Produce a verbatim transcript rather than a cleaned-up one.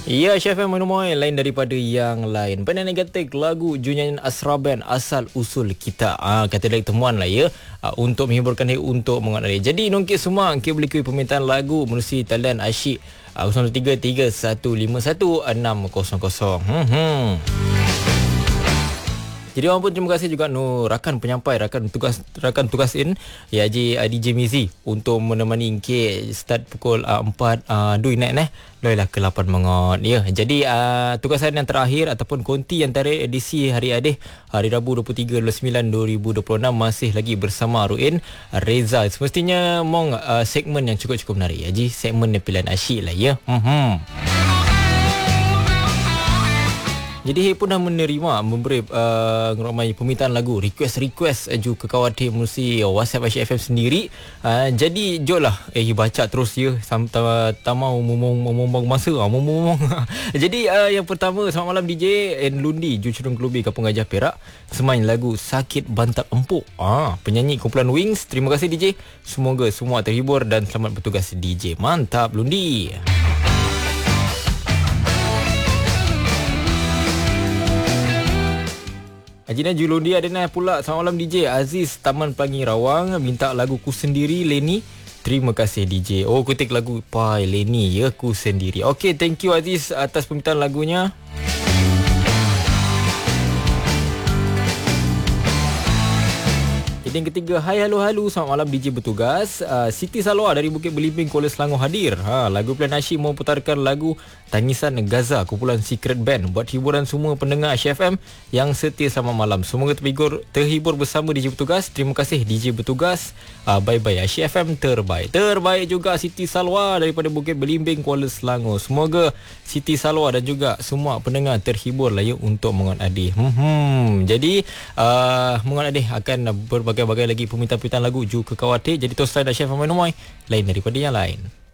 Ya, Chef M Monomoy lain daripada yang lain. Benda negatif lagu Junyan Asra Band asal usul kita. Ah, kata dari temuan lah ya. Ah, untuk menghiburkan diri, untuk mengenali. Jadi nongkit semua kita boleh kuih permintaan lagu menerusi talian asyik ah, kosong tiga tiga satu lima satu enam kosong kosong. Hmm. hmm. Jadi orang pun terima kasih juga no rakan penyampai, rakan tugas rakan tugas in ya Haji uh, D J Mizi untuk menemani ke start pukul uh, empat uh, dui net eh. Loilah ke lapan mengot. Ya, jadi uh, tugasan yang terakhir ataupun konti antara edisi hari Adih hari Rabu dua puluh tiga bulan sembilan dua ribu dua puluh enam masih lagi bersama Ruin Reza. Semestinya mong uh, segmen yang cukup-cukup menarik. Haji segmen pilihan asyik lah ya. Hmm. Jadi pun dah menerima memberi uh, ramai permintaan lagu, request-request uh, juga kekawatir melalui WhatsApp Asyik F M sendiri. Uh, jadi jomlah eh baca terus ya sampai tamau ngomong masa ngomong. Jadi uh, yang pertama, selamat malam D J and Lundi Jucurung Klubi Kampung Gajah Perak, semain lagu Sakit Bantak Empuk. Ah, penyanyi kumpulan Wings. Terima kasih D J. Semoga semua terhibur dan selamat bertugas D J. Mantap Lundi. Ajina Julondi ada pula. Selamat malam D J Aziz Taman Pelangi Rawang minta lagu Ku Sendiri Leni. Terima kasih D J. Oh, kutik lagu Pai Leni ya, Ku Sendiri. Okey, thank you Aziz atas permintaan lagunya. Jadi yang ketiga, hai halo halo, selamat malam D J bertugas. uh, Siti Salwa dari Bukit Belimbing Kuala Selangor hadir. ha, Lagu pilihan asyik mau putarkan lagu Tangisan Gaza kumpulan Secret Band buat hiburan semua pendengar Asyik F M yang setia sama malam. Semoga terhibur, terhibur bersama D J bertugas. Terima kasih D J bertugas. uh, Bye bye Asyik F M terbaik. Terbaik juga Siti Salwa daripada Bukit Belimbing Kuala Selangor. Semoga Siti Salwa dan juga semua pendengar terhibur lah ya untuk Mengon Adih. hmm. Jadi uh, Mengon Adih akan berbagai bagai lagi permintaan-permintaan lagu Ju Kekawatir. Jadi terus lain Asyik F M Monomoy lain daripada yang lain.